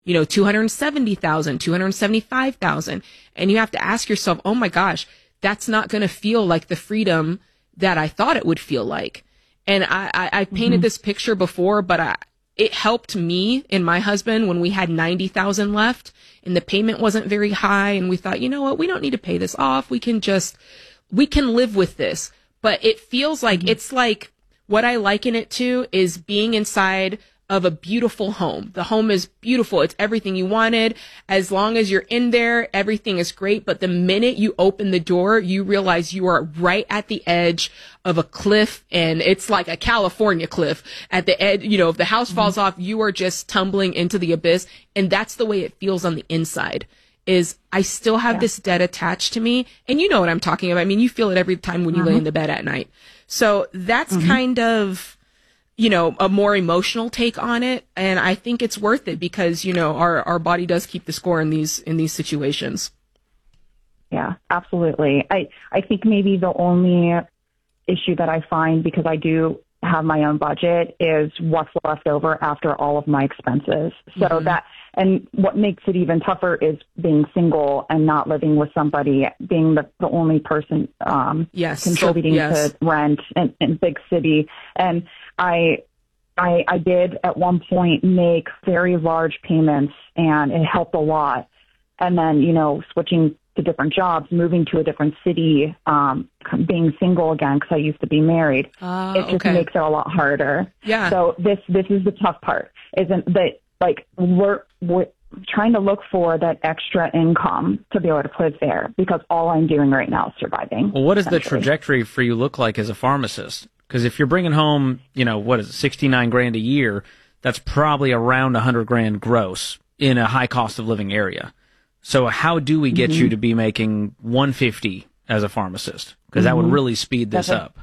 $270,000, $275,000. And you have to ask yourself, oh my gosh, that's not going to feel like the freedom that I thought it would feel like. And I painted this picture before, but it helped me and my husband when we had $90,000 left and the payment wasn't very high. And we thought, you know what, we don't need to pay this off. We can live with this. But it feels like it's like what I liken it to is being inside of a beautiful home. The home is beautiful. It's everything you wanted. As long as you're in there, everything is great. But the minute you open the door, you realize you are right at the edge of a cliff, and it's like a California cliff at the edge. If the house falls off, you are just tumbling into the abyss. And that's the way it feels on the inside. Is I still have this debt attached to me. And you know what I'm talking about. I mean, you feel it every time when you lay in the bed at night. So that's kind of, a more emotional take on it. And I think it's worth it because, our body does keep the score in these situations. Yeah, absolutely. I think maybe the only issue that I find, because I do have my own budget, is what's left over after all of my expenses. So and what makes it even tougher is being single and not living with somebody, being the only person contributing to rent in big city. And I did at one point make very large payments, and it helped a lot. And then, switching to different jobs, moving to a different city, being single again because I used to be married, it just makes it a lot harder. Yeah. So this is the tough part, isn't that we're trying to look for that extra income to be able to live there, because all I'm doing right now is surviving. Well, what does the trajectory for you look like as a pharmacist? Because if you're bringing home, 69 grand a year, that's probably around 100 grand gross in a high cost of living area. So how do we get you to be making 150 as a pharmacist? Because that would really speed this up.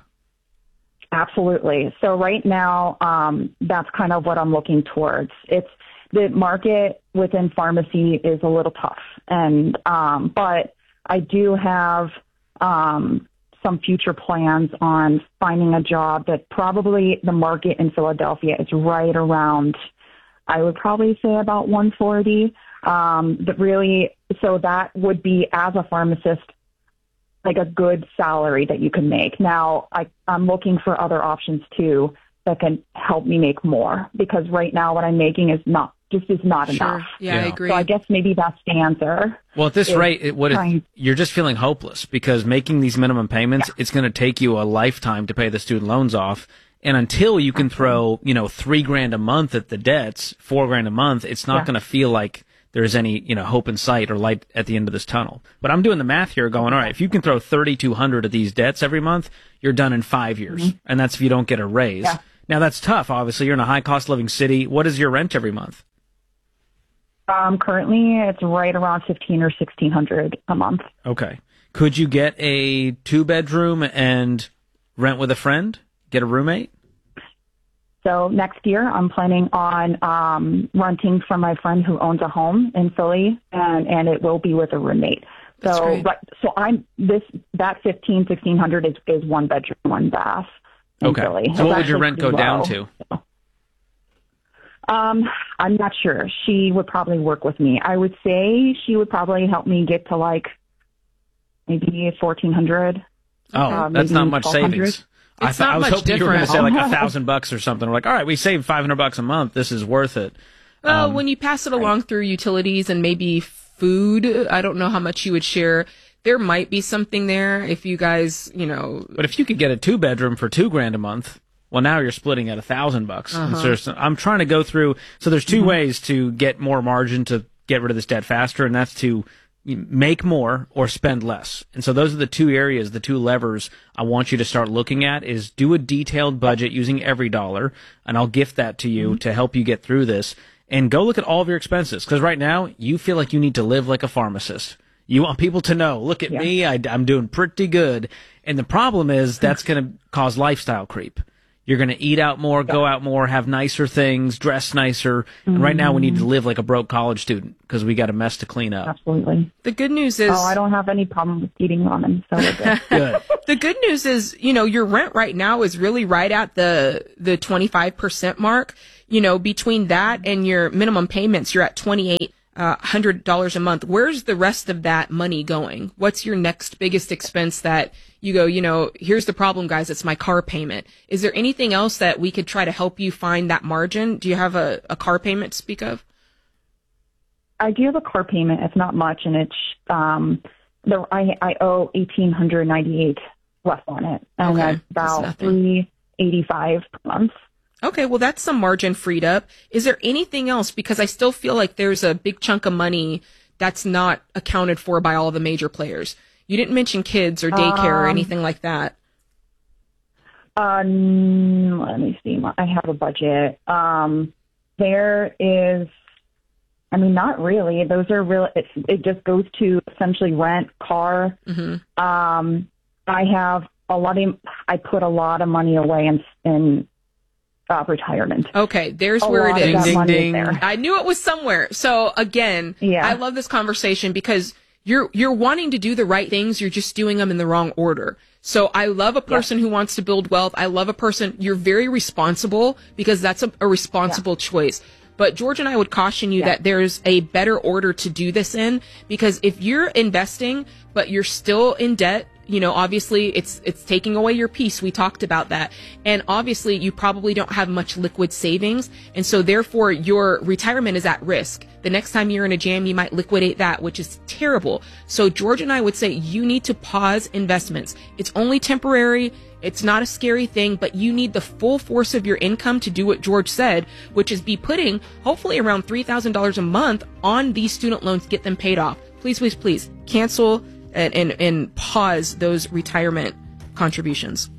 Absolutely. So right now, that's kind of what I'm looking towards. The market within pharmacy is a little tough, and but I do have some future plans on finding a job that probably the market in Philadelphia is right around, I would probably say about 140. But really, so that would be, as a pharmacist, like a good salary that you can make. Now, I'm looking for other options too that can help me make more, because right now what I'm making is not enough. Yeah, I agree. So I guess maybe that's the answer. Well, at this rate, you're just feeling hopeless, because making these minimum payments, it's going to take you a lifetime to pay the student loans off. And until you can throw, $3 grand a month at the debts, $4 grand a month, it's not going to feel like there's any, hope in sight or light at the end of this tunnel. But I'm doing the math here going, all right, if you can throw 3,200 at these debts every month, you're done in 5 years. And that's if you don't get a raise. Yeah. Now, that's tough. Obviously, you're in a high cost living city. What is your rent every month? Currently, it's right around $1,500 or $1,600 a month. Okay. Could you get a 2-bedroom and rent with a friend? Get a roommate? So next year, I'm planning on renting from my friend who owns a home in Philly, and it will be with a roommate. So, that $1,500-$1,600 is 1 bedroom, 1 bath. Okay. Philly. So what would your rent go down to? I'm not sure. She would probably work with me. I would say she would probably help me get to maybe $1,400. Oh, that's not much savings. I was hoping you were going to say $1,000 or something. We're like, all right, we saved $500 a month. This is worth it. Well, when you pass it along through utilities and maybe food, I don't know how much you would share. There might be something there if you guys, But if you could get a 2-bedroom for $2 grand a month, well, now you're splitting at $1,000. So I'm trying to go through. So there's 2 ways to get more margin to get rid of this debt faster, and that's to make more or spend less. And so those are the 2 areas, the 2 levers I want you to start looking at. Is do a detailed budget using every dollar, and I'll gift that to you to help you get through this. And go look at all of your expenses, because right now you feel like you need to live like a pharmacist. You want people to know, look at me, I'm doing pretty good. And the problem is that's going to cause lifestyle creep. You're going to eat out more, go out more, have nicer things, dress nicer. And right now we need to live like a broke college student because we got a mess to clean up. Absolutely. The good news is... I don't have any problem with eating ramen, so we're good. Good. The good news is, your rent right now is really right at the 25% mark. between that and your minimum payments, you're at $2,800 a month. Where's the rest of that money going? What's your next biggest expense that you go, here's the problem, guys, it's my car payment. Is there anything else that we could try to help you find that margin? Do you have a car payment to speak of? I do have a car payment. It's not much, and it's I owe $1,898 left on it, and that's about $385 per month. Okay, well, that's some margin freed up. Is there anything else? Because I still feel like there's a big chunk of money that's not accounted for by all the major players. You didn't mention kids or daycare or anything like that. Let me see. I have a budget. There is, not really. Those are real. It just goes to essentially rent, car. Mm-hmm. I have I put a lot of money away in retirement. Okay, there's where it is. Ding, ding, ding. I knew it was somewhere. So again, I love this conversation because you're wanting to do the right things. You're just doing them in the wrong order. So I love a person who wants to build wealth. I love a person. You're very responsible because that's a responsible choice. But George and I would caution you that there's a better order to do this in, because if you're investing, but you're still in debt, obviously it's taking away your peace. We talked about that. And obviously you probably don't have much liquid savings. And so therefore your retirement is at risk. The next time you're in a jam, you might liquidate that, which is terrible. So George and I would say you need to pause investments. It's only temporary. It's not a scary thing, but you need the full force of your income to do what George said, which is be putting hopefully around $3,000 a month on these student loans, get them paid off. Please, please, please cancel and pause those retirement contributions.